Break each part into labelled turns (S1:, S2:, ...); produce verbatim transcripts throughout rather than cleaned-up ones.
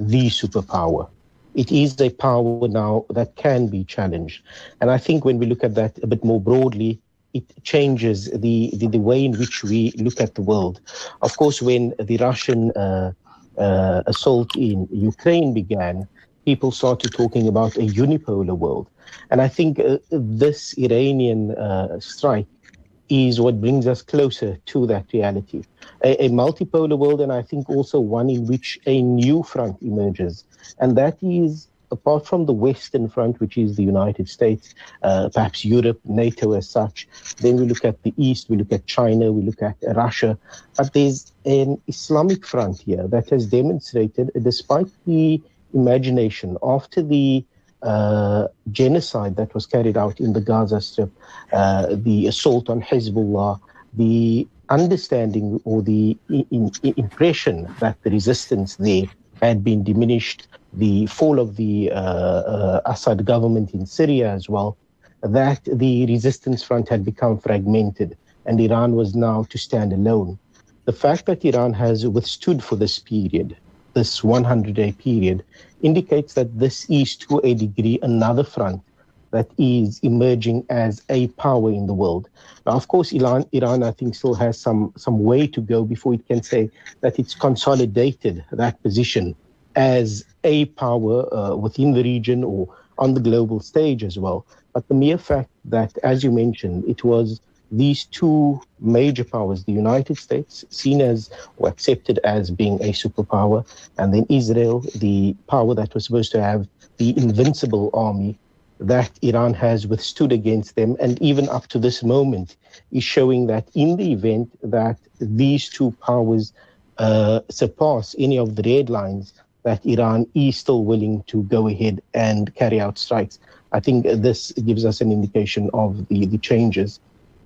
S1: the superpower. It is a power now that can be challenged. And I think when we look at that a bit more broadly, it changes the, the, the way in which we look at the world. Of course, when the Russian uh, uh, assault in Ukraine began, people started talking about a unipolar world. And I think uh, this Iranian uh, strike is what brings us closer to that reality. A, a multipolar world, and I think also one in which a new front emerges. And that is, apart from the Western front, which is the United States, uh, perhaps Europe, NATO as such, then we look at the East, we look at China, we look at Russia. But there's an Islamic front here that has demonstrated, despite the imagination after the uh, genocide that was carried out in the Gaza Strip, uh, the assault on Hezbollah, the understanding or the in, in impression that the resistance there had been diminished, the fall of the uh, uh, Assad government in Syria as well, that the resistance front had become fragmented and Iran was now to stand alone. The fact that Iran has withstood for this period, this hundred-day period, indicates that this is to a degree another front that is emerging as a power in the world. Now, of course, Iran, Iran, I think, still has some, some way to go before it can say that it's consolidated that position as a power uh, within the region or on the global stage as well. But the mere fact that, as you mentioned, it was these two major powers, the United States, seen as or accepted as being a superpower, and then Israel, the power that was supposed to have the invincible army, that Iran has withstood against them, and even up to this moment is showing that in the event that these two powers uh, surpass any of the red lines, that Iran is still willing to go ahead and carry out strikes. I think this gives us an indication of the, the changes.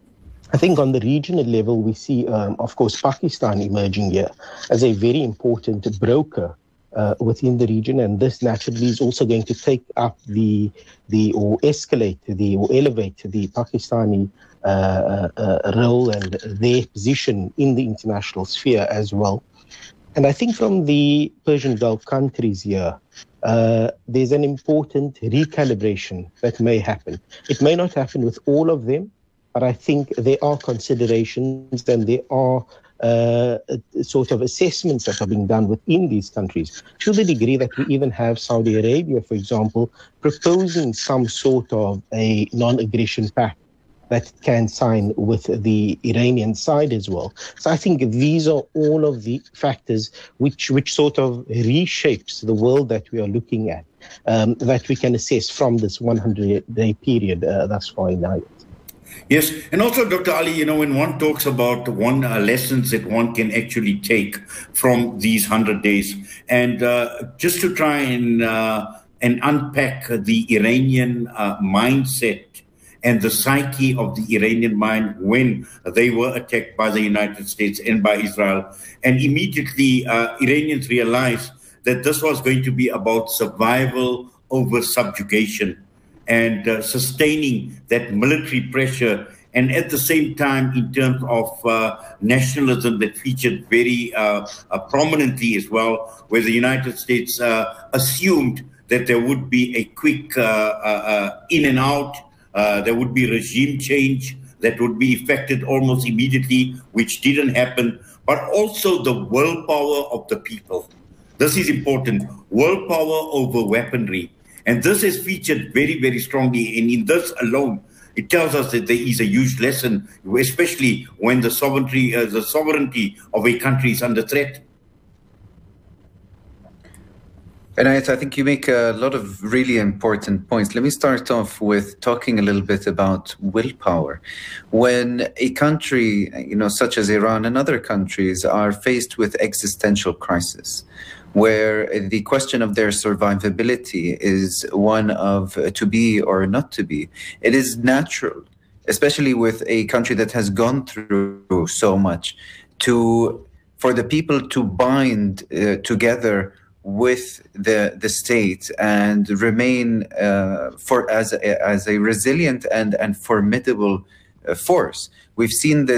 S1: I think on the regional level, we see, um, of course, Pakistan emerging here as a very important broker Uh, within the region, and this naturally is also going to take up the the or escalate the or elevate the Pakistani uh, uh, role and their position in the international sphere as well. And I think from the Persian Gulf countries here, uh, there's an important recalibration that may happen. It may not happen with all of them, but I think there are considerations and there are Uh, sort of assessments that are being done within these countries, to the degree that we even have Saudi Arabia, for example, proposing some sort of a non-aggression pact that it can sign with the Iranian side as well. So I think these are all of the factors which, which sort of reshapes the world that we are looking at, um, that we can assess from this hundred-day period uh, thus far in now.
S2: Yes, and also, Doctor Ali, you know, when one talks about one uh, lessons that one can actually take from these hundred days, and uh, just to try and uh, and unpack the Iranian uh, mindset and the psyche of the Iranian mind when they were attacked by the United States and by Israel, and immediately uh, Iranians realized that this was going to be about survival over subjugation, and uh, sustaining that military pressure, and at the same time in terms of uh, nationalism that featured very uh, uh, prominently as well, where the United States uh, assumed that there would be a quick uh, uh, uh, in and out, uh, there would be regime change that would be effected almost immediately, which didn't happen, but also the willpower of the people. This is important, willpower over weaponry. And this is featured very, very strongly. And in this alone, it tells us that there is a huge lesson, especially when the sovereignty, uh, the sovereignty of a country is under threat.
S3: And I, I think you make a lot of really important points. Let me start off with talking a little bit about willpower. When a country, you know, such as Iran and other countries are faced with existential crisis, where the question of their survivability is one of uh, to be or not to be, it is natural, especially with a country that has gone through so much, to for the people to bind uh, together with the the state and remain uh, for as a, as a resilient and and formidable uh, force. We've seen this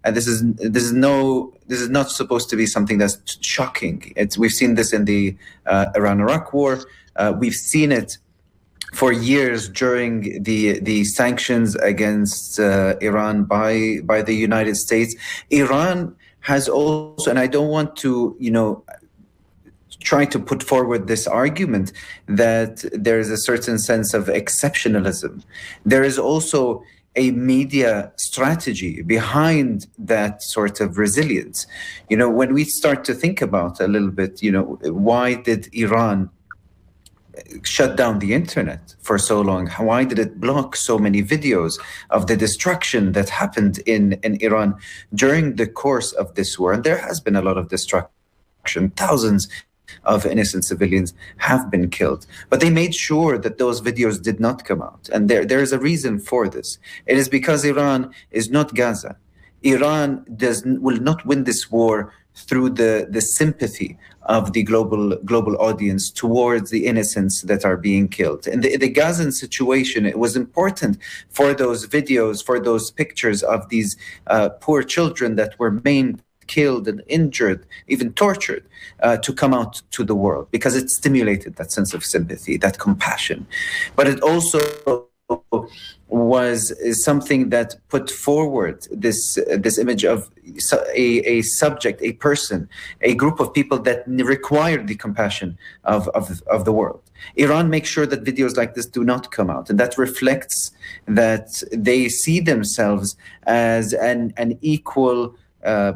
S3: and this is this is no this is not supposed to be something that's shocking. It's we've seen this in the uh, Iran-Iraq war. Uh, we've seen it for years during the the sanctions against uh, Iran by by the United States. Iran has also, and I don't want to, you know, try to put forward this argument that there is a certain sense of exceptionalism. There is also a media strategy behind that sort of resilience. You know, when we start to think about a little bit, you know, why did Iran shut down the internet for so long? Why did it block so many videos of the destruction that happened in, in Iran during the course of this war? And there has been a lot of destruction. Thousands of innocent civilians have been killed. But they made sure that those videos did not come out. And there, there is a reason for this. It is because Iran is not Gaza. Iran does will not win this war through the, the sympathy of the global global audience towards the innocents that are being killed. In the, the Gazan situation, it was important for those videos, for those pictures of these uh, poor children that were maimed, killed and injured, even tortured, uh, to come out to the world, because it stimulated that sense of sympathy, that compassion. But it also was something that put forward this uh, this image of a, a subject, a person, a group of people that required the compassion of, of, of the world. Iran makes sure that videos like this do not come out, and that reflects that they see themselves as an, an equal uh,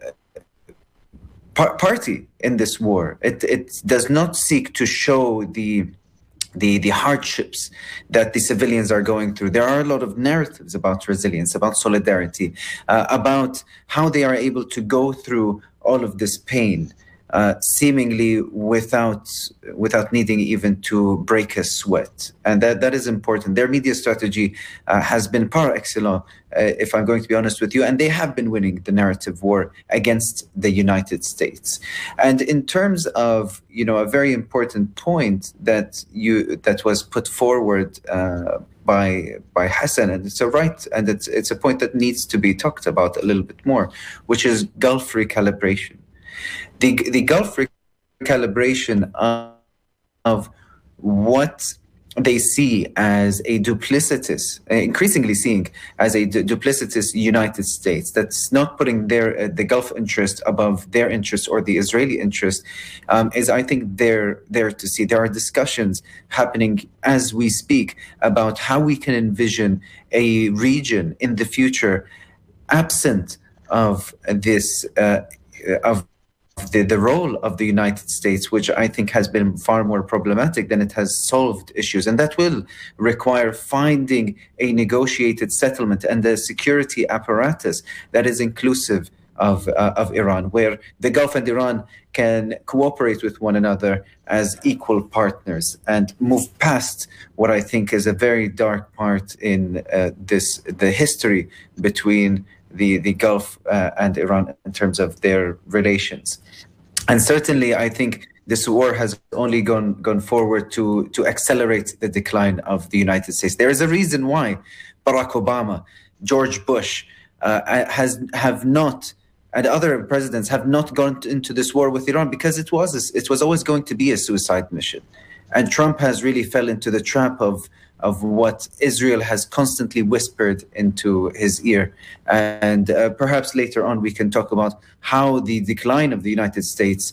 S3: party in this war. It, it does not seek to show the The, the hardships that the civilians are going through. There are a lot of narratives about resilience, about solidarity, uh, about how they are able to go through all of this pain, uh, seemingly without without needing even to break a sweat. And that, that is important. Their media strategy uh, has been par excellence, uh, if I'm going to be honest with you, and they have been winning the narrative war against the United States. And in terms of, you know, a very important point that you that was put forward uh, by by Hassan, and it's a right, and it's it's a point that needs to be talked about a little bit more, which is Gulf recalibration. The the Gulf recalibration of, of what they see as a duplicitous, increasingly seeing as a du- duplicitous United States that's not putting their uh, the Gulf interest above their interest or the Israeli interest, um, is, I think, they're there to see. There are discussions happening as we speak about how we can envision a region in the future absent of this uh, of The, the role of the United States, which I think has been far more problematic than it has solved issues. And that will require finding a negotiated settlement and a security apparatus that is inclusive of, uh, of Iran, where the Gulf and Iran can cooperate with one another as equal partners and move past what I think is a very dark part in uh, this the history between the, the Gulf uh, and Iran in terms of their relations. And certainly, I think this war has only gone gone forward to, to accelerate the decline of the United States. There is a reason why Barack Obama, George Bush uh, has have not, and other presidents have not gone into this war with Iran, because it was a, it was always going to be a suicide mission. And Trump has really fell into the trap of of what Israel has constantly whispered into his ear. And uh, perhaps later on we can talk about how the decline of the United States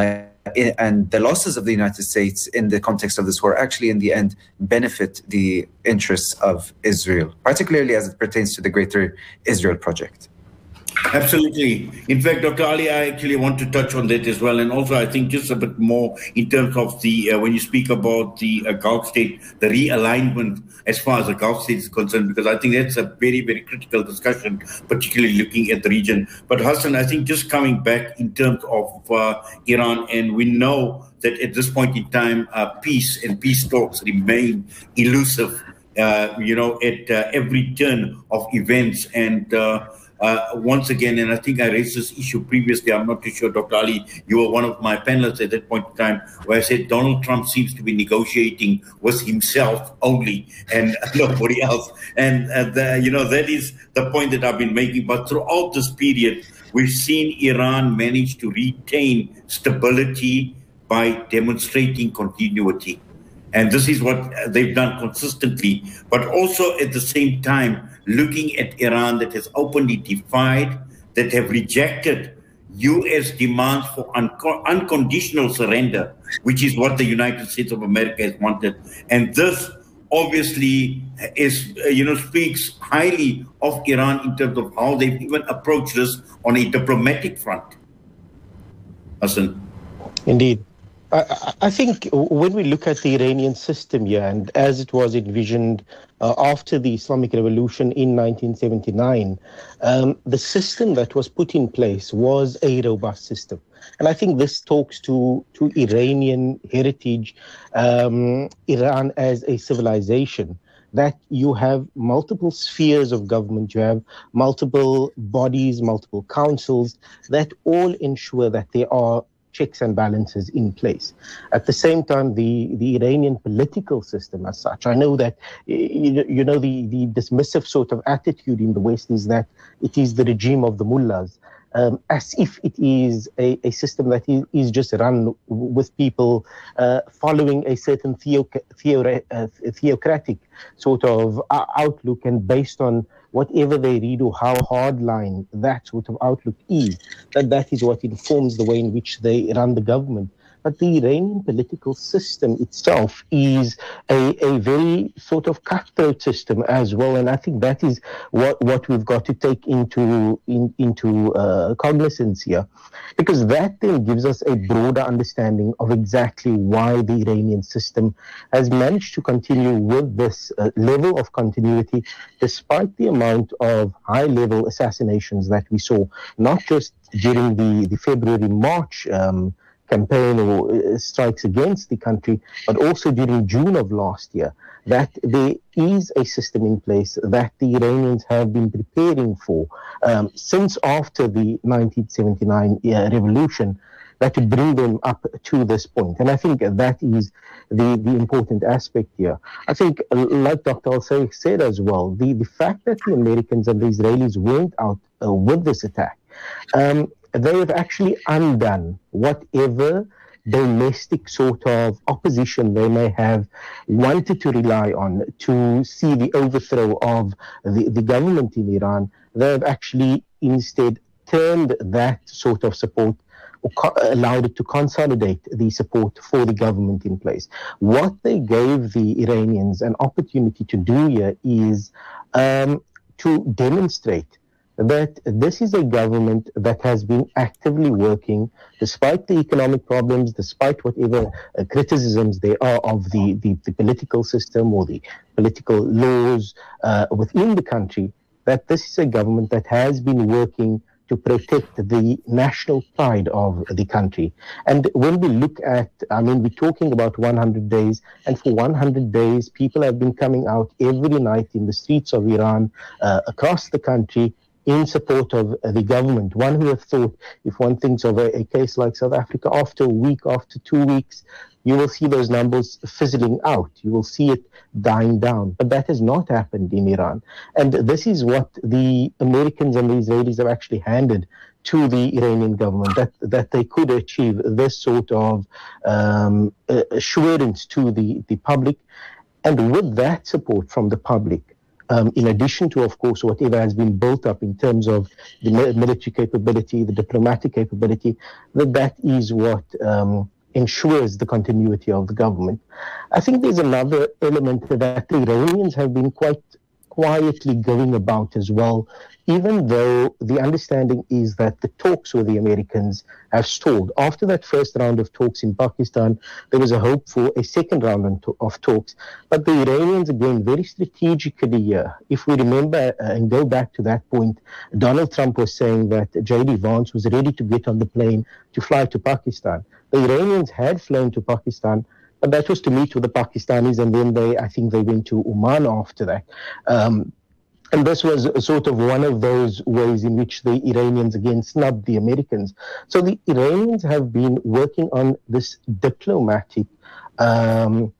S3: uh, and the losses of the United States in the context of this war actually in the end benefit the interests of Israel, particularly as it pertains to the Greater Israel Project.
S2: Absolutely. In fact, Doctor Ali, I actually want to touch on that as well. And also, I think just a bit more in terms of the, uh, when you speak about the uh, Gulf state, the realignment as far as the Gulf state is concerned, because I think that's a very, very critical discussion, particularly looking at the region. But Hassan, I think just coming back in terms of uh, Iran, and we know that at this point in time, uh, peace and peace talks remain elusive, uh, you know, at uh, every turn of events. And uh, uh, once again, and I think I raised this issue previously, I'm not too sure, Doctor Ali, you were one of my panelists at that point in time, where I said Donald Trump seems to be negotiating with himself only and nobody else. And, uh, the, you know, that is the point that I've been making. But throughout this period, we've seen Iran manage to retain stability by demonstrating continuity. And this is what they've done consistently, but also at the same time, looking at Iran that has openly defied, that have rejected U S demands for unco- unconditional surrender, which is what the United States of America has wanted. And this obviously is, uh, you know, speaks highly of Iran in terms of how they've even approached this on a diplomatic front. Hassan.
S1: Indeed. I, I think when we look at the Iranian system here, and as it was envisioned uh, after the Islamic Revolution in nineteen seventy-nine, um, the system that was put in place was a robust system. And I think this talks to, to Iranian heritage, um, Iran as a civilization, that you have multiple spheres of government, you have multiple bodies, multiple councils that all ensure that there are checks and balances in place. At the same time, the, the Iranian political system as such, I know that, you, you know, the, the dismissive sort of attitude in the West is that it is the regime of the mullahs, um, as if it is a, a system that is, is just run with people uh, following a certain theo, theo, uh, theocratic sort of outlook, and based on whatever they read or how hardline that sort of outlook is, that that is what informs the way in which they run the government. But the Iranian political system itself is a, a very sort of cutthroat system as well. And I think that is what, what we've got to take into, in, into uh, cognizance here, because that then gives us a broader understanding of exactly why the Iranian system has managed to continue with this uh, level of continuity, despite the amount of high-level assassinations that we saw, not just during the, the February-March um, campaign or strikes against the country, but also during June of last year, that there is a system in place that the Iranians have been preparing for um, since after the nineteen seventy-nine uh, revolution, that would bring them up to this point. And I think that is the, the important aspect here. I think, like Doctor Al-Sayegh said as well, the, the fact that the Americans and the Israelis went out uh, with this attack, um, they have actually undone whatever domestic sort of opposition they may have wanted to rely on to see the overthrow of the, the government in Iran. They have actually instead turned that sort of support, or co- allowed it to consolidate the support for the government in place. What they gave the Iranians an opportunity to do here is um, to demonstrate that this is a government that has been actively working, despite the economic problems, despite whatever uh, criticisms there are of the, the, the political system or the political laws uh, within the country, that this is a government that has been working to protect the national pride of the country. And when we look at, I mean, we're talking about one hundred days, and for one hundred days, people have been coming out every night in the streets of Iran, uh, across the country, in support of the government. One would have thought, if one thinks of a, a case like South Africa, after a week, after two weeks, you will see those numbers fizzling out. You will see it dying down. But that has not happened in Iran. And this is what the Americans and the Israelis have actually handed to the Iranian government, that, that they could achieve this sort of um, assurance to the, the public. And with that support from the public, Um, in addition to, of course, whatever has been built up in terms of the military capability, the diplomatic capability, that that is what um, ensures the continuity of the government. I think there's another element that the Iranians have been quite quietly going about as well, even though the understanding is that the talks with the Americans have stalled. After that first round of talks in Pakistan, there was a hope for a second round of talks. But the Iranians, again, very strategically, uh, if we remember uh, and go back to that point, Donald Trump was saying that J D Vance was ready to get on the plane to fly to Pakistan. The Iranians had flown to Pakistan, but that was to meet with the Pakistanis, and then they, I think they went to Oman after that. Um, And this was sort of one of those ways in which the Iranians again snubbed the Americans. So the Iranians have been working on this diplomatic um,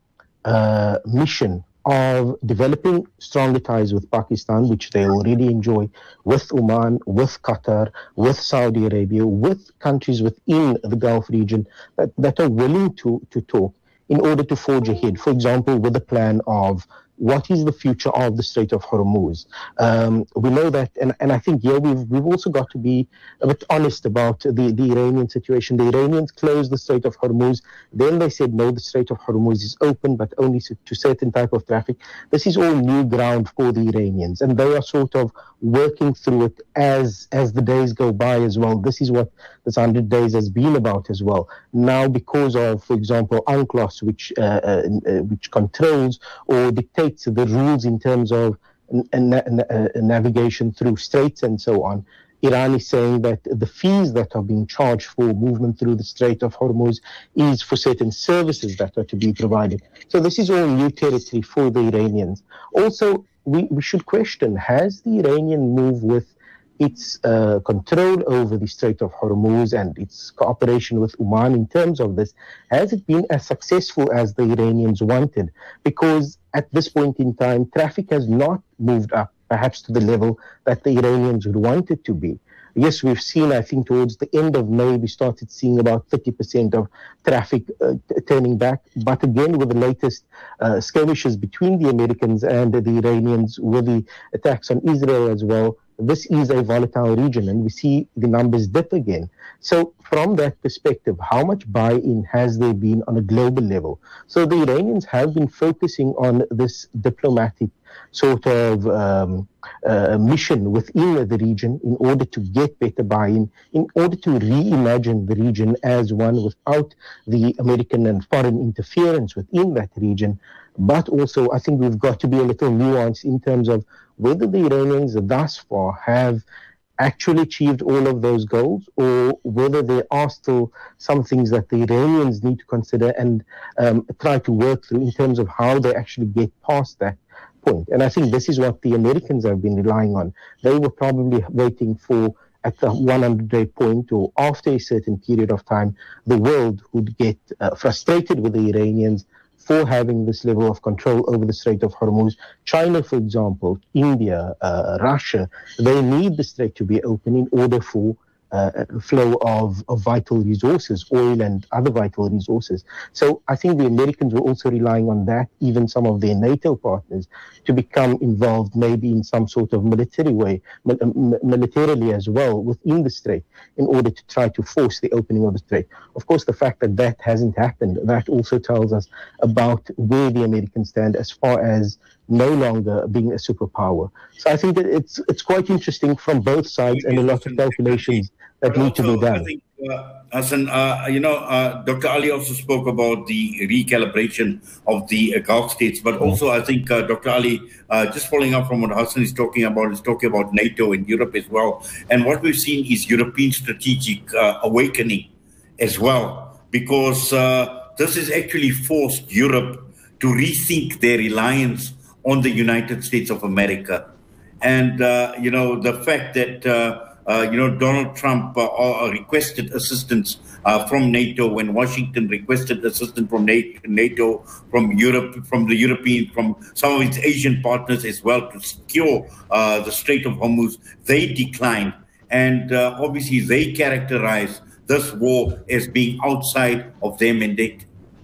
S1: uh, mission of developing stronger ties with Pakistan, which they already enjoy, with Oman, with Qatar, with Saudi Arabia, with countries within the Gulf region that, that are willing to, to talk in order to forge ahead. For example, with the plan of what is the future of the Strait of Hormuz? Um, we know that, and, and I think here we've, we've also got to be a bit honest about the, the Iranian situation. The Iranians closed the Strait of Hormuz. Then they said, no, the Strait of Hormuz is open, but only to certain type of traffic. This is all new ground for the Iranians, and they are sort of working through it as, as the days go by as well. This is what this one hundred days has been about as well. Now, because of, for example, UNCLOS, which, uh, uh, which controls or dictates the rules in terms of na- na- navigation through straits and so on, Iran is saying that the fees that are being charged for movement through the Strait of Hormuz is for certain services that are to be provided. So this is all new territory for the Iranians. Also, we, we should question, has the Iranian move with its uh, control over the Strait of Hormuz and its cooperation with Oman in terms of this, has it been as successful as the Iranians wanted? Because at this point in time, traffic has not moved up, perhaps to the level that the Iranians would want it to be. Yes, we've seen, I think, towards the end of May, we started seeing about thirty percent of traffic uh, t- turning back. But again, with the latest uh, skirmishes between the Americans and the Iranians, with the attacks on Israel as well, this is a volatile region, and we see the numbers dip again. So from that perspective, how much buy-in has there been on a global level? So the Iranians have been focusing on this diplomatic sort of um, uh, mission within the region in order to get better buy-in, in order to reimagine the region as one without the American and foreign interference within that region. But also, I think we've got to be a little nuanced in terms of whether the Iranians thus far have actually achieved all of those goals, or whether there are still some things that the Iranians need to consider and um, try to work through in terms of how they actually get past that point. And I think this is what the Americans have been relying on. They were probably waiting for, at the one hundred day point or after a certain period of time, the world would get uh, frustrated with the Iranians for having this level of control over the Strait of Hormuz. China, for example, India, uh, Russia, they need the strait to be open in order for uh, flow of, of vital resources, oil and other vital resources. So I think the Americans were also relying on that, even some of their NATO partners, to become involved maybe in some sort of military way, militarily as well, within the strait, in order to try to force the opening of the strait. Of course, the fact that that hasn't happened, that also tells us about where the Americans stand as far as no longer being a superpower. So I think that it's it's quite interesting from both sides, and a lot of calculations that need to be done.
S2: I think, uh, Hassan, uh, you know, uh, Doctor Ali also spoke about the recalibration of the uh, Gulf states, but also I think uh, Doctor Ali, uh, just following up from what Hassan is talking about, is talking about NATO and Europe as well. And what we've seen is European strategic uh, awakening as well, because uh, this has actually forced Europe to rethink their reliance on the United States of America. And, uh, you know, the fact that, uh, uh, you know, Donald Trump uh, uh, requested assistance uh, from NATO, when Washington requested assistance from NATO, from Europe, from the European, from some of its Asian partners as well to secure uh, the Strait of Hormuz, they declined. And uh, obviously they characterize this war as being outside of their mandate.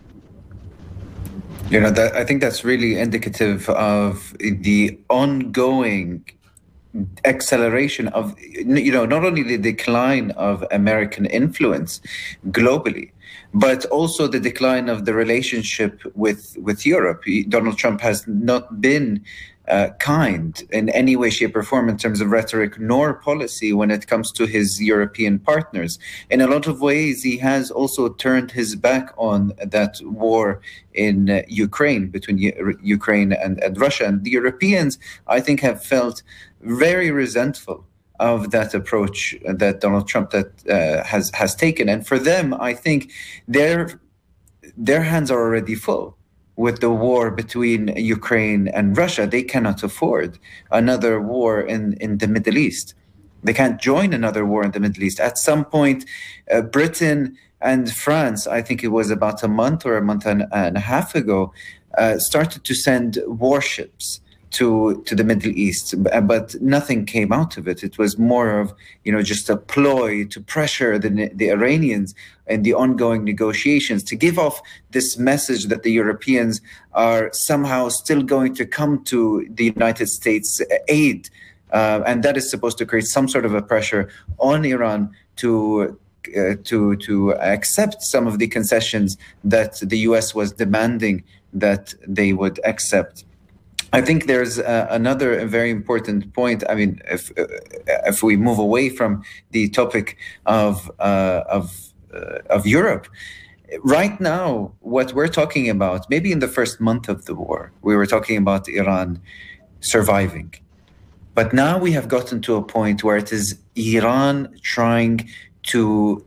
S3: You know, that, I think that's really indicative of the ongoing acceleration of, you know, not only the decline of American influence globally, but also the decline of the relationship with, with Europe. Donald Trump has not been uh, kind in any way, shape, or form in terms of rhetoric nor policy when it comes to his European partners. In a lot of ways, he has also turned his back on that war in uh, Ukraine, between U- Ukraine and, and Russia. And the Europeans, I think, have felt very resentful of that approach that Donald Trump that uh, has has taken. And for them, I think their their hands are already full. with the war between Ukraine and Russia. They cannot afford another war in, in the Middle East. They can't join another war in the Middle East. At some point, uh, Britain and France, I think it was about a month or a month and, and a half ago, uh, started to send warships to to the Middle East, but nothing came out of it. It was more of, you know, just a ploy to pressure the the Iranians in the ongoing negotiations, to give off this message that the Europeans are somehow still going to come to the United States aid, uh, and that is supposed to create some sort of a pressure on Iran to uh, to to accept some of the concessions that the U S was demanding that they would accept. I think there's uh, another very important point. I mean, if uh, if we move away from the topic of uh, of uh, of Europe, right now, what we're talking about, maybe in the first month of the war, we were talking about Iran surviving, but now we have gotten to a point where it is Iran trying to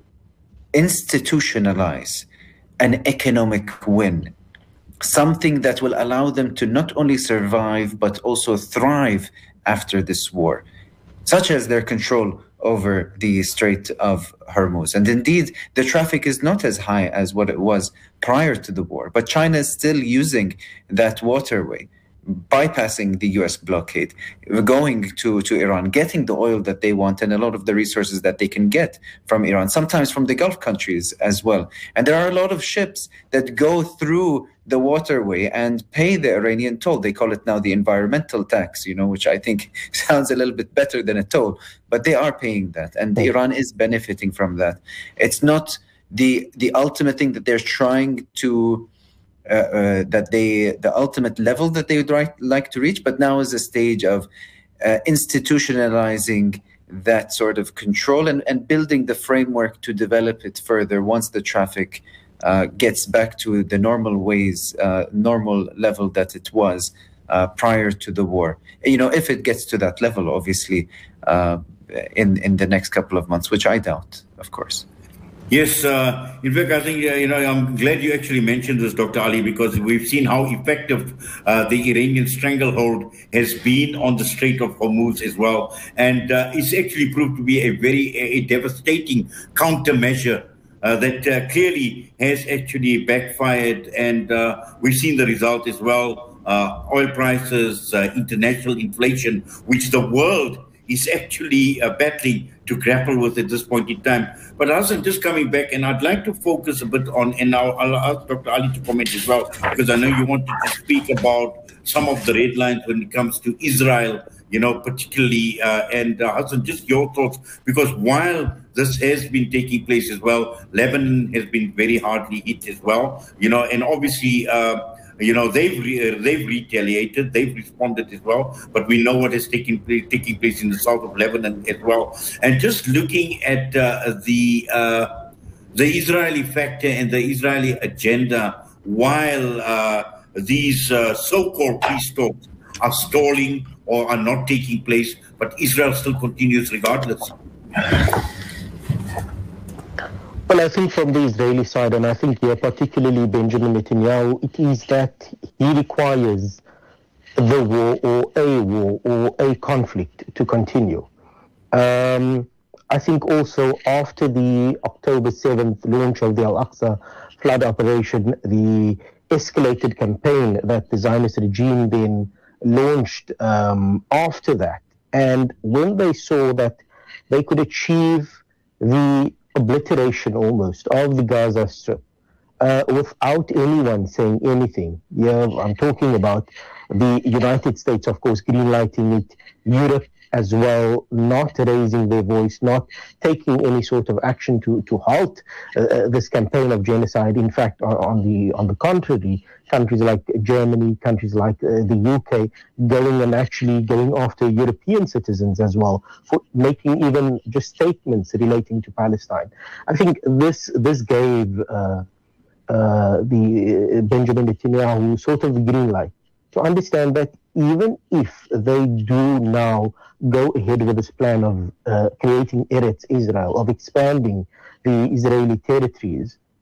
S3: institutionalize an economic win. Something that will allow them to not only survive, but also thrive after this war, such as their control over the Strait of Hormuz. And indeed, the traffic is not as high as what it was prior to the war, but China is still using that waterway, bypassing the U S blockade, going to, to Iran, getting the oil that they want and a lot of the resources that they can get from Iran, sometimes from the Gulf countries as well. And there are a lot of ships that go through the waterway and pay the Iranian toll. They call it now the environmental tax, you know, which I think sounds a little bit better than a toll, but they are paying that, and Iran is benefiting from that. It's not the the ultimate thing that they're trying to Uh, uh, that they, the ultimate level that they would right, like to reach, but now is a stage of uh, institutionalizing that sort of control and, and building the framework to develop it further once the traffic uh, gets back to the normal ways, uh, normal level that it was uh, prior to the war. You know, if it gets to that level, obviously, uh, in, in the next couple of months, which I doubt, of course.
S2: Yes, uh, in fact, I think, uh, you know, I'm glad you actually mentioned this, Doctor Ali, because we've seen how effective uh, the Iranian stranglehold has been on the Strait of Hormuz as well. And uh, it's actually proved to be a very a devastating countermeasure uh, that uh, clearly has actually backfired. And uh, we've seen the result as well, uh, oil prices, uh, international inflation, which the world is actually uh, battling to grapple with at this point in time. But Hassan, just coming back, and I'd like to focus a bit on, and now I'll ask Doctor Ali to comment as well, because I know you wanted to speak about some of the red lines when it comes to Israel, you know, particularly, uh, and uh, Hassan, just your thoughts, because while this has been taking place as well, Lebanon has been very hardly hit as well, you know, and obviously, uh, You know, they've re- they've retaliated, they've responded as well, but we know what is taking place, taking place in the south of Lebanon as well. And just looking at uh, the uh, the Israeli factor and the Israeli agenda, while uh, these uh, so-called peace talks are stalling or are not taking place, but Israel still continues regardless.
S1: Well, I think from the Israeli side, and I think here particularly Benjamin Netanyahu, it is that he requires the war or a war or a conflict to continue. Um, I think also after the October seventh launch of the Al-Aqsa flood operation, the escalated campaign that the Zionist regime then launched um, after that, and when they saw that they could achieve the obliteration almost of the Gaza Strip uh, without anyone saying anything. Yeah, I'm talking about the United States, of course, greenlighting it, Europe as well, not raising their voice, not taking any sort of action to to halt uh, this campaign of genocide. In fact, on, on the on the contrary, countries like Germany, countries like uh, the U K, going and actually going after European citizens as well for making even just statements relating to Palestine. I think this this gave uh, uh, the uh, Benjamin Netanyahu sort of the green light to understand that even if they do now go ahead with this plan of uh, creating Eretz Israel, of expanding the Israeli territories,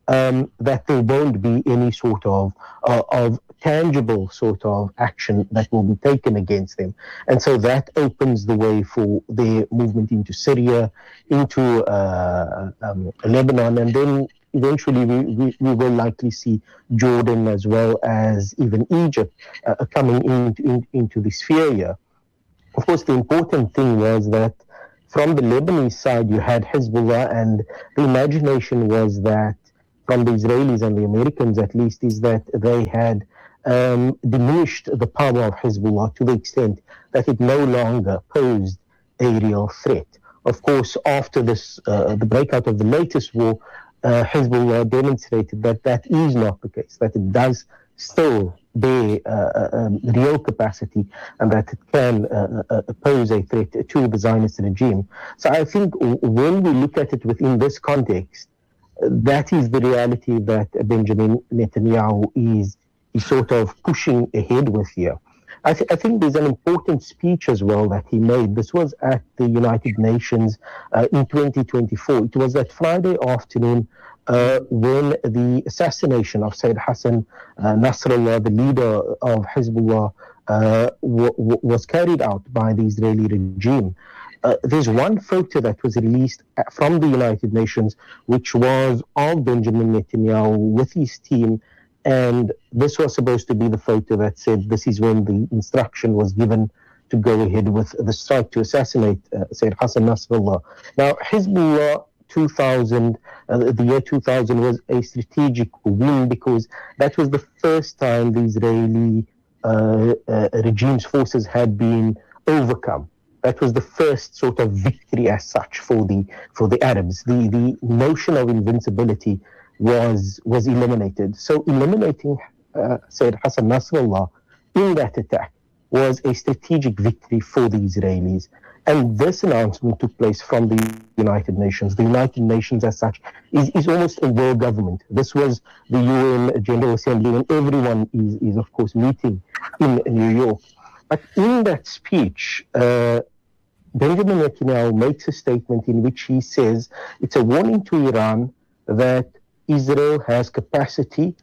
S1: um, that there won't be any sort of uh, of tangible sort of action that will be taken against them. And so that opens the way for their movement into Syria, into uh, um, Lebanon, and then eventually we, we, we will likely see Jordan as well as even Egypt uh, coming into, in, into the sphere here. Of course, the important thing was that from the Lebanese side, you had Hezbollah, and the imagination was that, from the Israelis and the Americans at least, is that they had um, diminished the power of Hezbollah to the extent that it no longer posed a real threat. Of course, after this, uh, the breakout of the latest war, uh, Hezbollah demonstrated that that is not the case, that it does still bear uh, um, real capacity and that it can uh, uh, pose a threat to the Zionist regime. So I think when we look at it within this context, that is the reality that Benjamin Netanyahu is, is sort of pushing ahead with here. I, th- I think there's an important speech as well that he made. This was at the United Nations uh, in twenty twenty-four. It was that Friday afternoon uh, when the assassination of Sayyid Hassan uh, Nasrallah, the leader of Hezbollah, uh, w- w- was carried out by the Israeli regime. Uh, there's one photo that was released from the United Nations, which was of Benjamin Netanyahu with his team. And this was supposed to be the photo that said this is when the instruction was given to go ahead with the strike to assassinate uh, Sayyid Hassan Nasrallah. Now, Hezbollah two thousand, uh, the year two thousand was a strategic win because that was the first time the Israeli uh, uh, regime's forces had been overcome. That was the first sort of victory as such for the for the Arabs. The the notion of invincibility was was eliminated. So eliminating uh, Sayyid Hassan Nasrallah in that attack was a strategic victory for the Israelis. And this announcement took place from the United Nations. The United Nations as such is, is almost a world government. This was the U N General Assembly, and everyone is, is of course meeting in New York. But in that speech, uh, Benjamin Netanyahu makes a statement in which he says it's a warning to Iran that Israel has capacity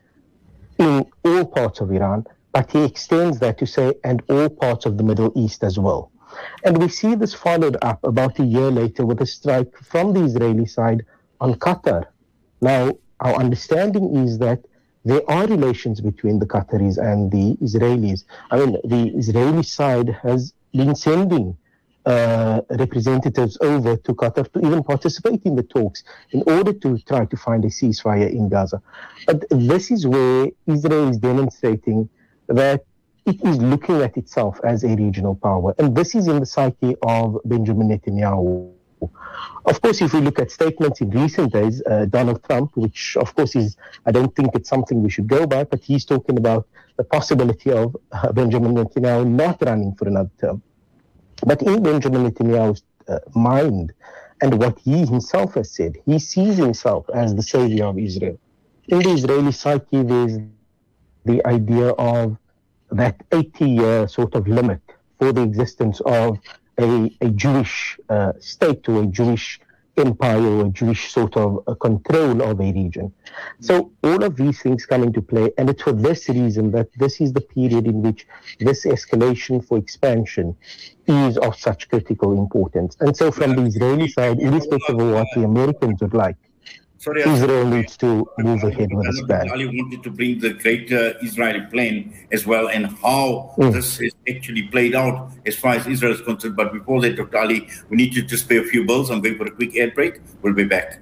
S1: in all parts of Iran, but he extends that to say, and all parts of the Middle East as well. And we see this followed up about a year later with a strike from the Israeli side on Qatar. Now, our understanding is that there are relations between the Qataris and the Israelis. I mean, the Israeli side has been sending Uh, representatives over to Qatar to even participate in the talks in order to try to find a ceasefire in Gaza. But this is where Israel is demonstrating that it is looking at itself as a regional power. And this is in the psyche of Benjamin Netanyahu. Of course, if we look at statements in recent days, uh, Donald Trump, which of course is, I don't think it's something we should go by, but he's talking about the possibility of uh, Benjamin Netanyahu not running for another term. But in Benjamin Netanyahu's uh, mind and what he himself has said, he sees himself as the savior of Israel. In the Israeli psyche, there's the idea of that eighty-year sort of limit for the existence of a, a Jewish uh, state or a Jewish empire or a Jewish sort of uh, control of a region. So all of these things come into play, and it's for this reason that this is the period in which this escalation for expansion is of such critical importance. And so from the Israeli side, irrespective of what the Americans would like, Sorry, Israel needs to move ahead with this plan.
S2: Ali wanted to bring the great uh, Israeli plan as well and how mm. this is actually played out as far as Israel is concerned. But before that, Doctor Ali, we need to just pay a few bills. I'm going for a quick ad break. We'll be back.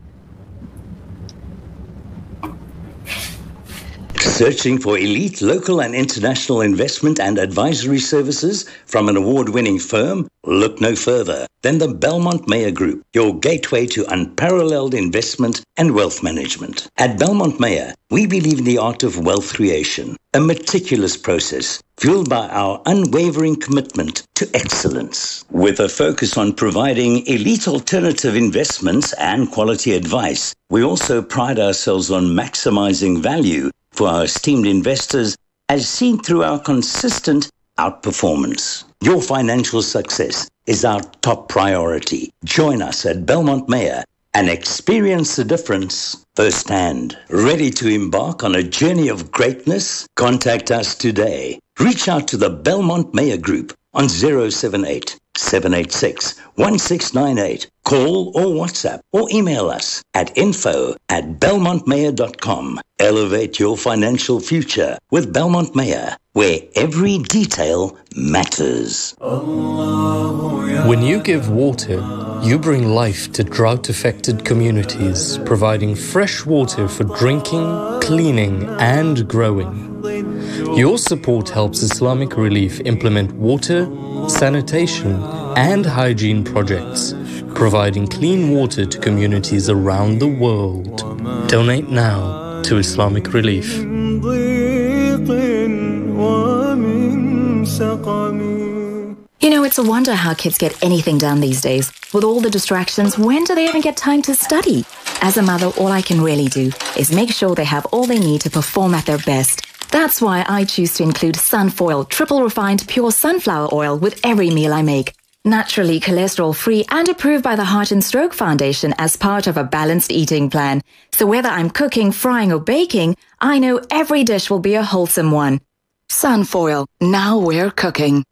S4: Searching for elite local and international investment and advisory services from an award-winning firm? Look no further than the Belmont Mayer Group, your gateway to unparalleled investment and wealth management. At Belmont Mayer, we believe in the art of wealth creation, a meticulous process fueled by our unwavering commitment to excellence. With a focus on providing elite alternative investments and quality advice, we also pride ourselves on maximizing value for our esteemed investors, as seen through our consistent outperformance. Your financial success is our top priority. Join us at Belmont Mayer and experience the difference firsthand. Ready to embark on a journey of greatness? Contact us today. Reach out to the Belmont Meyer Group on zero seven eight, seven eight six, one six nine eight. Call or WhatsApp or email us at info at belmont mayer dot com. Elevate your financial future with Belmont Meyer, where every detail matters.
S5: When you give water, you bring life to drought-affected communities, providing fresh water for drinking, cleaning, and growing. Your support helps Islamic Relief implement water, sanitation, and hygiene projects, providing clean water to communities around the world. Donate now to Islamic Relief.
S6: You know, it's a wonder how kids get anything done these days. With all the distractions, when do they even get time to study? As a mother, all I can really do is make sure they have all they need to perform at their best. That's why I choose to include Sunfoil triple refined pure sunflower oil with every meal I make. Naturally cholesterol-free and approved by the Heart and Stroke Foundation as part of a balanced eating plan. So whether I'm cooking, frying or baking, I know every dish will be a wholesome one. Sunfoil, now we're cooking.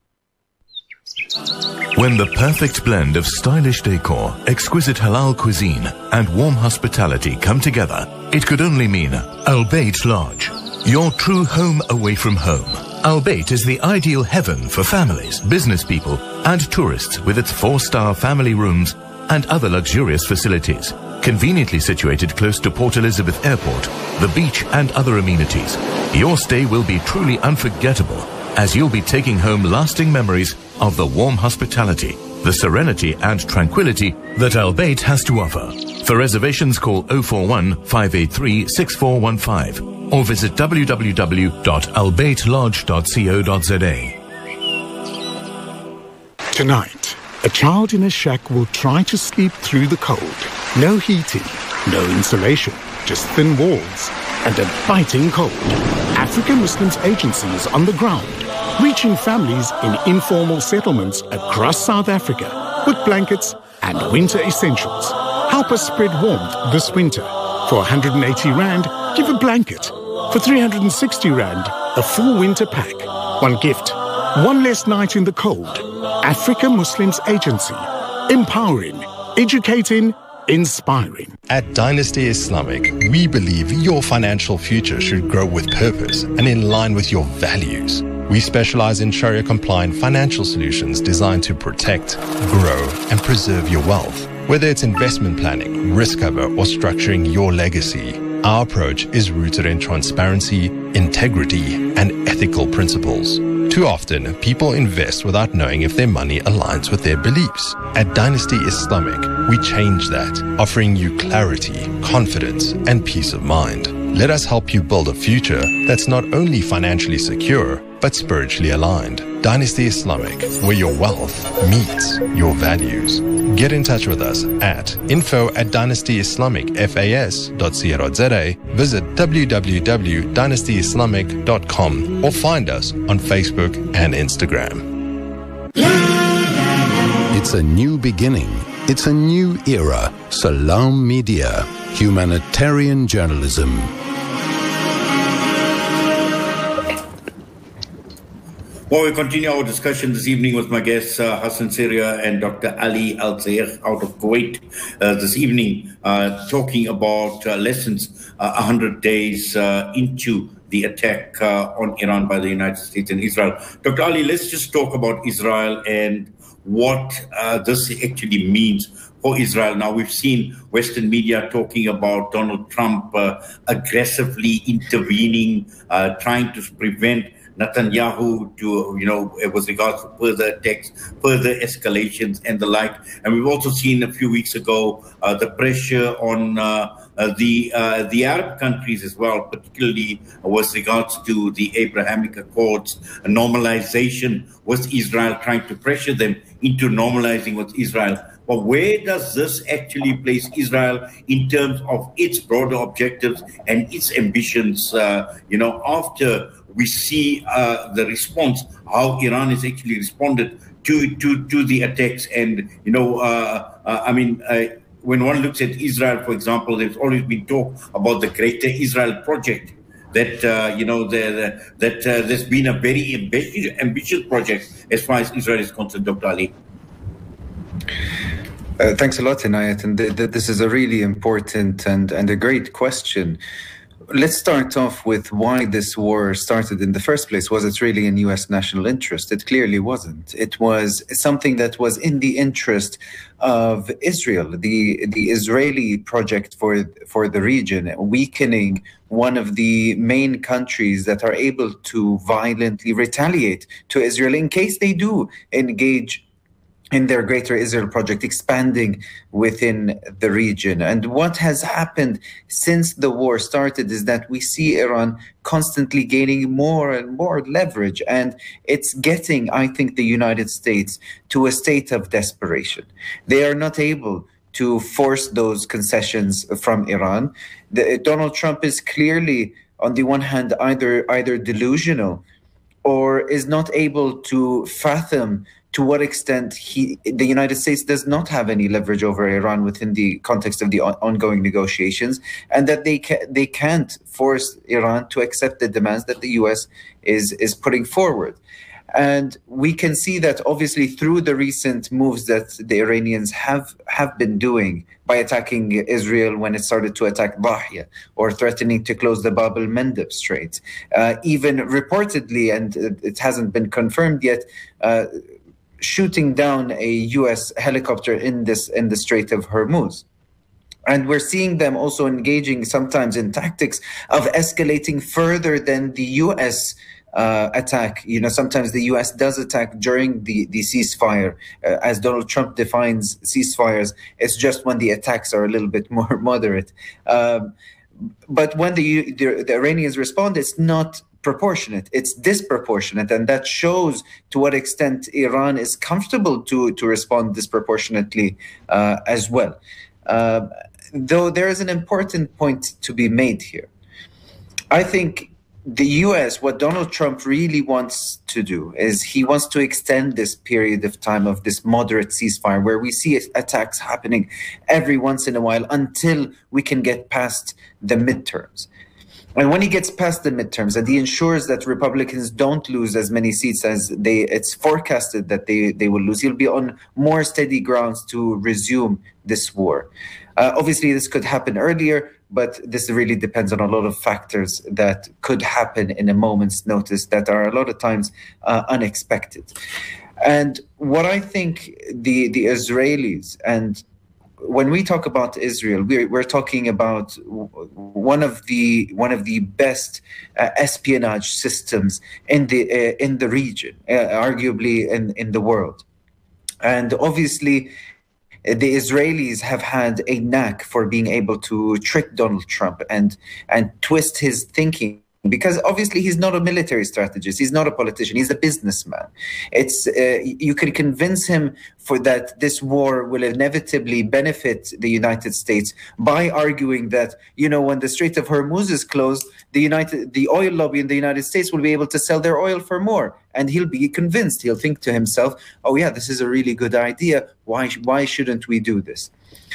S7: When the perfect blend of stylish decor, exquisite halal cuisine, and warm hospitality come together, it could only mean Al Bayt Lodge, your true home away from home. Al Bayt is the ideal heaven for families, business people, and tourists with its four-star family rooms and other luxurious facilities. Conveniently situated close to Port Elizabeth Airport, the beach, and other amenities, your stay will be truly unforgettable, as you'll be taking home lasting memories of the warm hospitality, the serenity and tranquility that Al Bayt has to offer. For reservations, call zero four one, five eight three, six four one five or visit w w w dot al bayt lodge dot co dot z a.
S8: Tonight, a child in a shack will try to sleep through the cold. No heating, no insulation, just thin walls and a biting cold. African Muslims Agency is on the ground, reaching families in informal settlements across South Africa with blankets and winter essentials. Help us spread warmth this winter. For one hundred eighty rand, give a blanket. For three hundred sixty rand, a full winter pack. One gift, one less night in the cold. African Muslims Agency. Empowering, educating, inspiring.
S9: At Dynasty Islamic, we believe your financial future should grow with purpose and in line with your values. We specialize in Sharia-compliant financial solutions designed to protect, grow, and preserve your wealth. Whether it's investment planning, risk cover, or structuring your legacy, our approach is rooted in transparency, integrity, and ethical principles. Too often, people invest without knowing if their money aligns with their beliefs. At Dynasty Islamic, we change that, offering you clarity, confidence, and peace of mind. Let us help you build a future that's not only financially secure, but spiritually aligned. Dynasty Islamic, where your wealth meets your values. Get in touch with us at info at dynasty islamic fas dot co dot z a. Visit w w w dot dynasty islamic dot com or find us on Facebook and Instagram.
S10: It's a new beginning. It's a new era. Salam Media. Humanitarian journalism.
S2: Well, we continue our discussion this evening with my guests, uh, Hassan Syria and Doctor Ali Al-Zair out of Kuwait uh, this evening, uh, talking about uh, lessons uh, one hundred days uh, into the attack uh, on Iran by the United States and Israel. Doctor Ali, let's just talk about Israel and what uh, this actually means for Israel. Now, we've seen Western media talking about Donald Trump uh, aggressively intervening, uh, trying to prevent Netanyahu to, you know, with regards to further attacks, further escalations and the like. And we've also seen a few weeks ago uh, the pressure on uh, uh, the uh, the Arab countries as well, particularly with regards to the Abrahamic Accords, a normalization with Israel, trying to pressure them into normalizing with Israel. But where does this actually place Israel in terms of its broader objectives and its ambitions, uh, you know, after we see uh, the response, how Iran has actually responded to, to, to the attacks. And, you know, uh, uh, I mean, uh, when one looks at Israel, for example, there's always been talk about the Greater Israel Project. That uh, you know, the, the, that uh, there's been a very ambitious, ambitious project as far as Israel is concerned, Doctor Ali.
S3: Uh, thanks a lot, Inayat. And th- th- this is a really important and, and a great question. Let's start off with why this war started in the first place. Was it really in U S national interest? It clearly wasn't. It was something that was in the interest of Israel, the the Israeli project for for the region, weakening one of the main countries that are able to violently retaliate to Israel in case they do engage in their Greater Israel Project, expanding within the region. And what has happened since the war started is that we see Iran constantly gaining more and more leverage. And it's getting, I think, the United States to a state of desperation. They are not able to force those concessions from Iran. The, Donald Trump is clearly, on the one hand, either either delusional or is not able to fathom to what extent he, the United States does not have any leverage over Iran within the context of the on- ongoing negotiations, and that they ca- they can't force Iran to accept the demands that the U S is is putting forward. And we can see that obviously through the recent moves that the Iranians have, have been doing by attacking Israel when it started to attack Dahya, or threatening to close the Bab el-Mandeb Strait. Uh, even reportedly, and it hasn't been confirmed yet, uh, shooting down a U S helicopter in this in the Strait of Hormuz. And we're seeing them also engaging sometimes in tactics of escalating further than the U S uh, attack. You know, sometimes the U S does attack during the, the ceasefire. Uh, as Donald Trump defines ceasefires, it's just when the attacks are a little bit more moderate. Um, but when the, the, the Iranians respond, it's not proportionate, it's disproportionate, and that shows to what extent Iran is comfortable to, to respond disproportionately uh, as well. Uh, though there is an important point to be made here. I think the U S, what Donald Trump really wants to do is he wants to extend this period of time of this moderate ceasefire where we see attacks happening every once in a while until we can get past the midterms. And when he gets past the midterms and he ensures that Republicans don't lose as many seats as they it's forecasted that they, they will lose, he'll be on more steady grounds to resume this war. Uh, obviously, this could happen earlier, but this really depends on a lot of factors that could happen in a moment's notice that are a lot of times uh, unexpected. And what I think the, the Israelis, and when we talk about Israel, we're, we're talking about one of the one of the best uh, espionage systems in the uh, in the region, uh, arguably in, in the world. And obviously, uh, the Israelis have had a knack for being able to trick Donald Trump and and twist his thinking. Because obviously he's not a military strategist, he's not a politician, he's a businessman. It's uh, you can convince him for that this war will inevitably benefit the United States by arguing that, you know, when the Strait of Hormuz is closed, the United, the oil lobby in the United States will be able to sell their oil for more, and he'll be convinced. He'll think to himself, "Oh yeah, this is a really good idea. Why why shouldn't we do this?"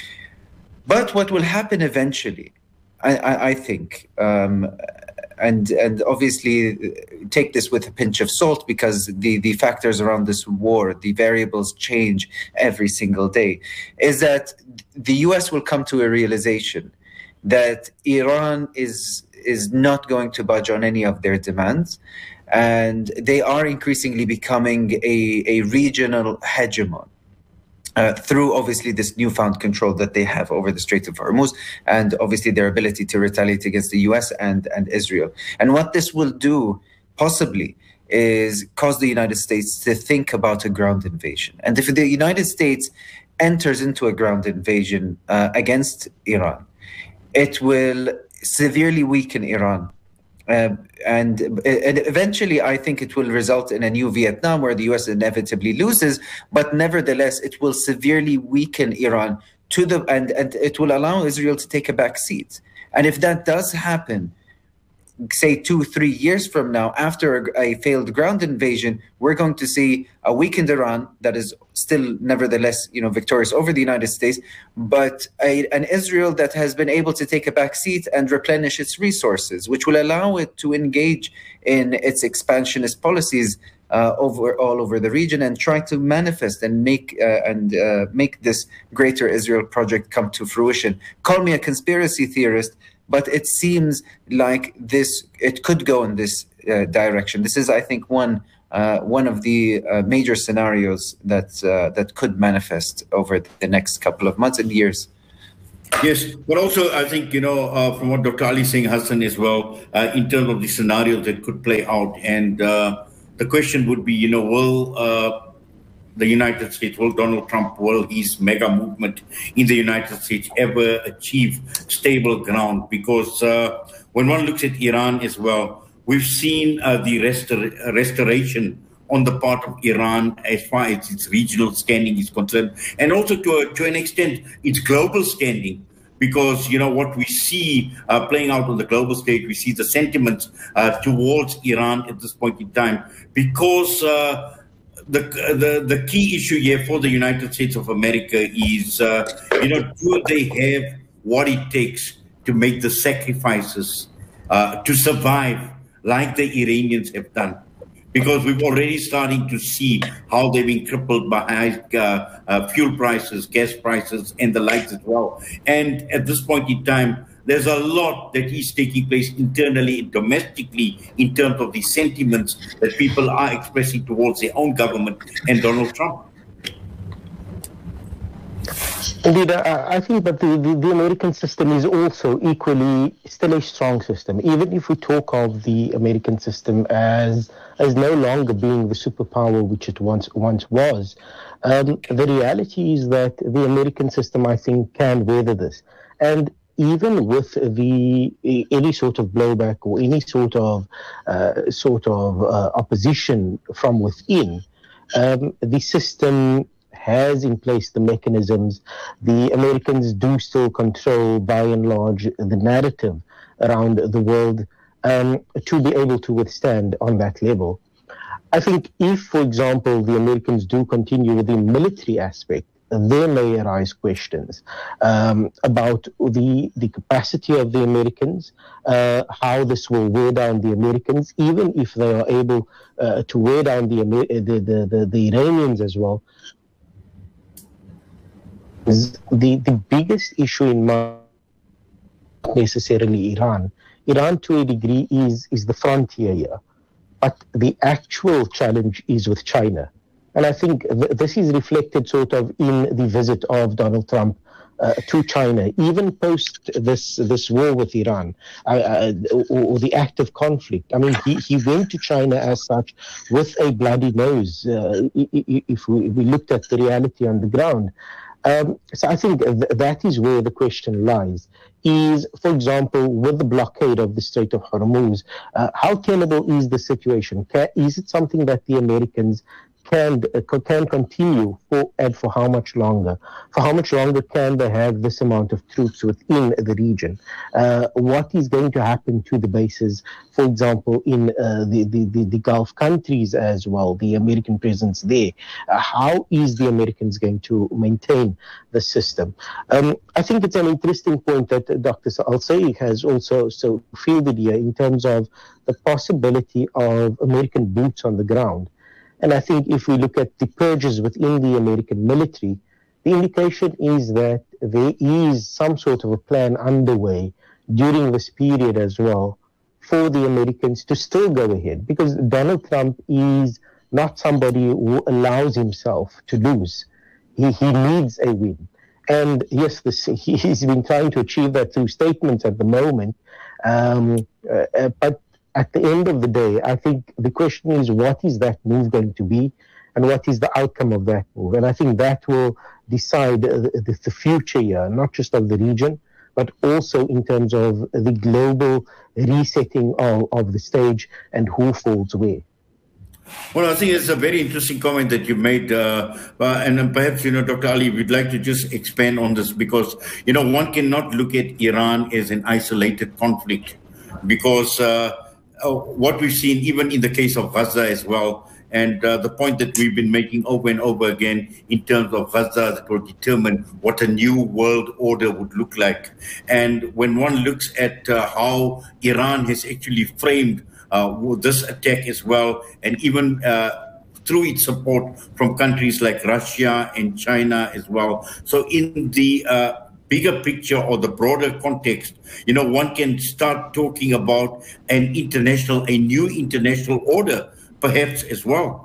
S3: But what will happen eventually, I, I, I think. Um, And and obviously take this with a pinch of salt, because the, the factors around this war, the variables change every single day, is that the U S will come to a realization that Iran is is not going to budge on any of their demands. And they are increasingly becoming a, a regional hegemon. Uh, through obviously this newfound control that they have over the Strait of Hormuz, and obviously their ability to retaliate against the U S and, and Israel. And what this will do, possibly, is cause the United States to think about a ground invasion. And if the United States enters into a ground invasion uh, against Iran, it will severely weaken Iran. Uh, and, and eventually, I think it will result in a new Vietnam where the U S inevitably loses, but nevertheless, it will severely weaken Iran to the and, and it will allow Israel to take a back seat. And if that does happen, say two, three years from now, after a, a failed ground invasion, we're going to see a weakened Iran that is still nevertheless, you know, victorious over the United States, but a, an Israel that has been able to take a back seat and replenish its resources, which will allow it to engage in its expansionist policies uh, over all over the region and try to manifest and make uh, and uh, make this greater Israel project come to fruition. Call me a conspiracy theorist, but it seems like this it could go in this uh, direction. This is, I think, one uh, one of the uh, major scenarios that uh, that could manifest over the next couple of months and years.
S2: Yes, but also I think, you know, uh, from what Doctor Ali is saying, Hassan, as well, uh, in terms of the scenarios that could play out, and uh, the question would be, you know, will uh, the United States, will Donald Trump, will his mega movement in the United States ever achieve stable ground? Because uh, when one looks at Iran as well, we've seen uh, the restor- restoration on the part of Iran as far as its regional standing is concerned, and also to, a, to an extent, its global standing. Because, you know, what we see uh, playing out on the global stage, we see the sentiments uh, towards Iran at this point in time, because uh, The, the the key issue here for the United States of America is, uh, you know, do they have what it takes to make the sacrifices uh, to survive like the Iranians have done? Because we've already starting to see how they've been crippled by high uh, uh, fuel prices, gas prices, and the likes as well. And at this point in time, there's a lot that is taking place internally and domestically in terms of the sentiments that people are expressing towards their own government and Donald Trump.
S1: Indeed, I, I think that the, the, the American system is also equally still a strong system. Even if we talk of the American system as as no longer being the superpower which it once once was, um, the reality is that the American system, I think, can weather this. And even with the any sort of blowback or any sort of uh, sort of uh, opposition from within, um, the system has in place the mechanisms. The Americans do still control, by and large, the narrative around the world um, to be able to withstand on that level. I think if, for example, the Americans do continue with the military aspect, there may arise questions um, about the, the capacity of the Americans, uh, how this will wear down the Americans, even if they are able uh, to wear down the, the, the, the, the Iranians as well. The, the biggest issue in my necessarily Iran. Iran, to a degree, is, is the frontier here. But the actual challenge is with China. And I think th- this is reflected sort of in the visit of Donald Trump uh, to China, even post this this war with Iran, uh, uh, or, or the active conflict. I mean, he, he went to China as such with a bloody nose, uh, if we, we looked at the reality on the ground. Um, so I think th- that is where the question lies, is, for example, with the blockade of the Strait of Hormuz, uh, how tenable is the situation? Can, is it something that the Americans can uh, can continue for, and for how much longer? For how much longer can they have this amount of troops within the region? Uh, what is going to happen to the bases, for example, in uh, the, the, the, the Gulf countries as well, the American presence there? Uh, how is the Americans going to maintain the system? Um, I think it's an interesting point that Doctor Al-Sayegh has also so fielded here in terms of the possibility of American boots on the ground. And I think if we look at the purges within the American military, the indication is that there is some sort of a plan underway during this period as well for the Americans to still go ahead, because Donald Trump is not somebody who allows himself to lose. He, he needs a win. And yes, this, he's been trying to achieve that through statements at the moment. Um, uh, but at the end of the day, I think the question is, what is that move going to be? And what is the outcome of that move? And I think that will decide the, the future here, not just of the region, but also in terms of the global resetting of, of the stage and who falls where.
S2: Well, I think it's a very interesting comment that you made, uh, uh, and perhaps, you know, Doctor Ali, we'd like to just expand on this because, you know, one cannot look at Iran as an isolated conflict. because uh, uh, what we've seen, even in the case of Gaza as well, and uh, the point that we've been making over and over again in terms of Gaza, that will determine what a new world order would look like. And when one looks at uh, how Iran has actually framed uh, this attack as well, and even uh, through its support from countries like Russia and China as well. So in the uh, bigger picture or the broader context, you know, one can start talking about an international, a new international order, perhaps as well.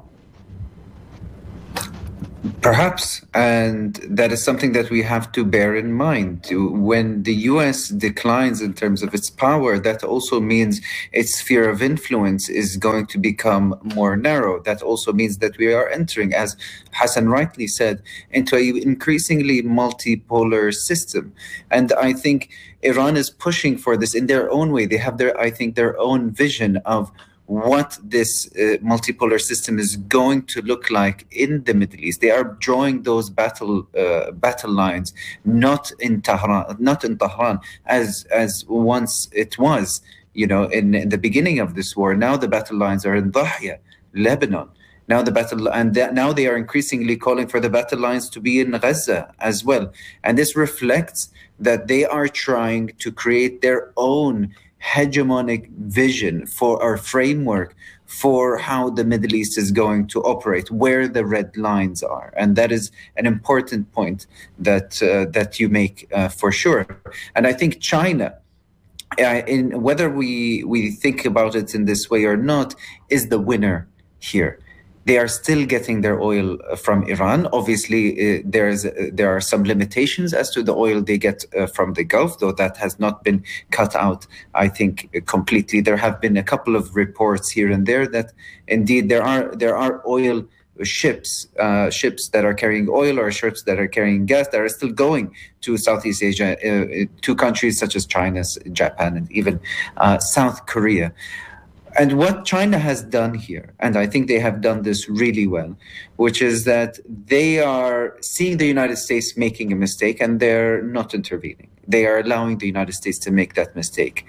S3: Perhaps, and that is something that we have to bear in mind. When the U S declines in terms of its power, that also means its sphere of influence is going to become more narrow. That also means that we are entering, as Hassan rightly said, into an increasingly multipolar system. And I think Iran is pushing for this in their own way. They have their, I think, their own vision of what this uh, multipolar system is going to look like in the Middle East. They are drawing those battle uh, battle lines, not in Tehran, not in Tehran, as as once it was, you know, in, in the beginning of this war. Now the battle lines are in Dahya, Lebanon. Now the battle, and that, now they are increasingly calling for the battle lines to be in Gaza as well. And this reflects that they are trying to create their own hegemonic vision for our framework for how the Middle East is going to operate, where the red lines are. And that is an important point that uh, that you make uh, for sure. And I think China, uh, in whether we we think about it in this way or not, is the winner here. They are still getting their oil from Iran. Obviously, uh, there's uh, there are some limitations as to the oil they get uh, from the Gulf, though that has not been cut out, I think, completely. There have been a couple of reports here and there that indeed there are there are oil ships, uh, ships that are carrying oil or ships that are carrying gas that are still going to Southeast Asia, uh, to countries such as China, Japan, and even uh, South Korea. And what China has done here, and I think they have done this really well, which is that they are seeing the United States making a mistake and they're not intervening. They are allowing the United States to make that mistake.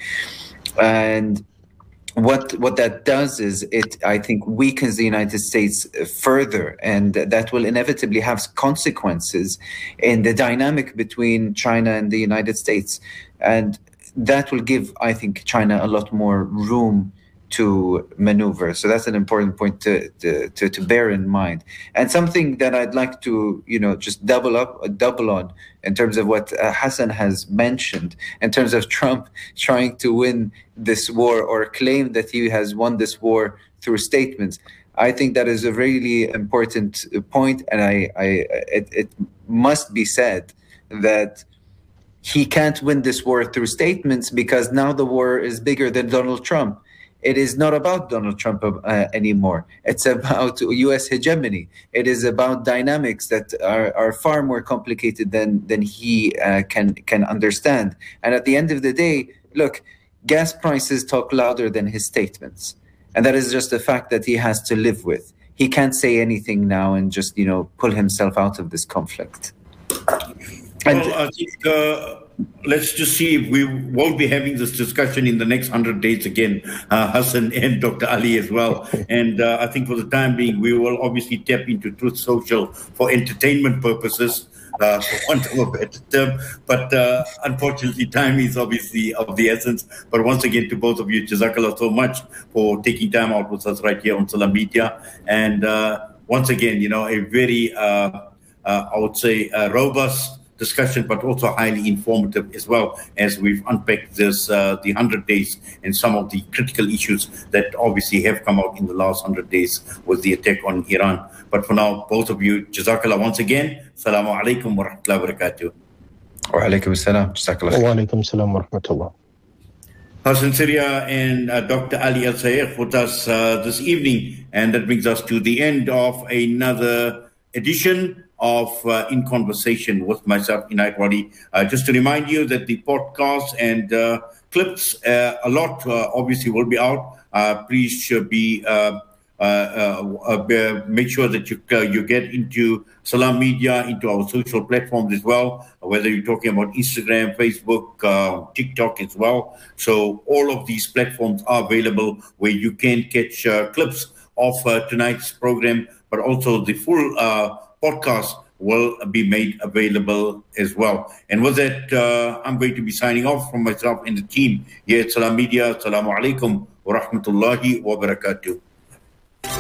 S3: And what what that does is it, I think, weakens the United States further, and that will inevitably have consequences in the dynamic between China and the United States. And that will give, I think, China a lot more room to maneuver. So that's an important point to, to, to, to bear in mind. And something that I'd like to, you know, just double up, double on in terms of what uh, Hassan has mentioned, in terms of Trump trying to win this war or claim that he has won this war through statements. I think that is a really important point, and I, I it, it must be said that he can't win this war through statements because now the war is bigger than Donald Trump. It is not about Donald Trump uh, anymore. It's about U S hegemony. It is about dynamics that are, are far more complicated than than he uh, can can understand. And at the end of the day, look, gas prices talk louder than his statements, and that is just a fact that he has to live with. He can't say anything now and just, you know, pull himself out of this conflict.
S2: And well, I think. Uh... Let's just see if we won't be having this discussion in the next hundred days again, uh, Hassan and Doctor Ali as well. And uh, I think for the time being, we will obviously tap into Truth Social for entertainment purposes, uh, for want of a better term. But uh, unfortunately, time is obviously of the essence. But once again, to both of you, Jazakallah so much for taking time out with us right here on Salam Media. And uh, once again, you know, a very, uh, uh, I would say, uh, robust discussion, but also highly informative as well, as we've unpacked this, uh, the hundred days and some of the critical issues that obviously have come out in the last hundred days with the attack on Iran. But for now, both of you, Jazakallah once again. Assalamu alaikum wa rahmatullahi wa barakatuh.
S3: Wa alaikum assalam. Jazakallah.
S1: Wa alaikum assalam wa rahmatullah.
S2: Hassan Syria and uh, Doctor Ali Al-Sayegh with us uh, this evening. And that brings us to the end of another edition of uh, In Conversation with myself, Inayat Wali. Uh, just to remind you that the podcast and uh, clips, uh, a lot uh, obviously will be out. Uh, please uh, be uh, uh, uh, make sure that you uh, you get into Salam Media, into our social platforms as well, whether you're talking about Instagram, Facebook, uh, TikTok as well. So all of these platforms are available where you can catch uh, clips of uh, tonight's program, but also the full uh, podcast will be made available as well. And with that, uh, I'm going to be signing off from myself and the team here at Salam Media. Assalamu alaikum wa rahmatullahi wa barakatuh.